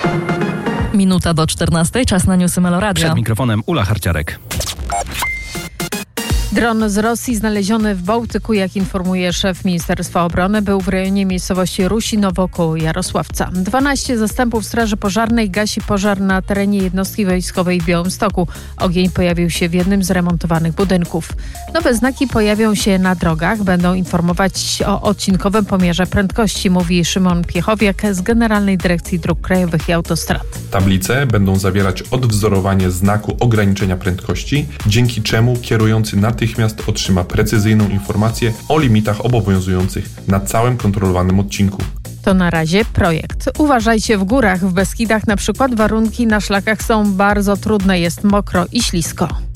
Minuta do 14, czas na newsy Meloradia. Przed mikrofonem Ula Harciarek. Dron z Rosji znaleziony w Bałtyku, jak informuje szef Ministerstwa Obrony, był w rejonie miejscowości Rusinowo koło Jarosławca. 12 zastępów Straży Pożarnej gasi pożar na terenie jednostki wojskowej w Białymstoku. Ogień pojawił się w jednym z remontowanych budynków. Nowe znaki pojawią się na drogach. Będą informować o odcinkowym pomiarze prędkości, mówi Szymon Piechowiak z Generalnej Dyrekcji Dróg Krajowych i Autostrad. Tablice będą zawierać odwzorowanie znaku ograniczenia prędkości, dzięki czemu kierujący natychmiast otrzyma precyzyjną informację o limitach obowiązujących na całym kontrolowanym odcinku. To na razie projekt. Uważajcie w górach. W Beskidach na przykład warunki na szlakach są bardzo trudne. Jest mokro i ślisko.